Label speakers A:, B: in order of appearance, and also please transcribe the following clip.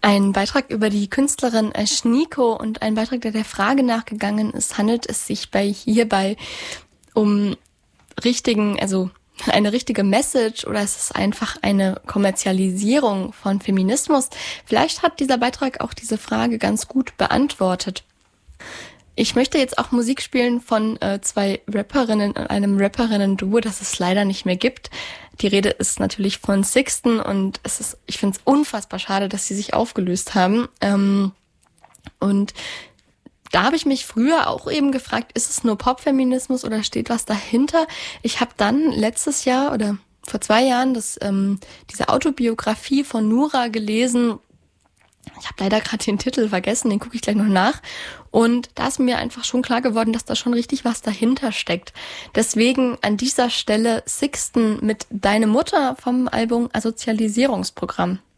A: Ein Beitrag über die Künstlerin Schnieko und ein Beitrag, der Frage nachgegangen ist, handelt es sich hierbei um eine richtige Message oder ist es einfach eine Kommerzialisierung von Feminismus? Vielleicht hat dieser Beitrag auch diese Frage ganz gut beantwortet. Ich möchte jetzt auch Musik spielen von zwei Rapperinnen, einem Rapperinnen-Duo, das es leider nicht mehr gibt. Die Rede ist natürlich von Sixten und ich finde es unfassbar schade, dass sie sich aufgelöst haben. Und da habe ich mich früher auch eben gefragt, ist es nur Popfeminismus oder steht was dahinter? Ich habe dann letztes Jahr oder vor 2 Jahren diese Autobiografie von Nura gelesen. Ich habe leider gerade den Titel vergessen, den gucke ich gleich noch nach. Und da ist mir einfach schon klar geworden, dass da schon richtig was dahinter steckt. Deswegen an dieser Stelle Sixten mit Deine Mutter vom Album Asozialisierungsprogramm.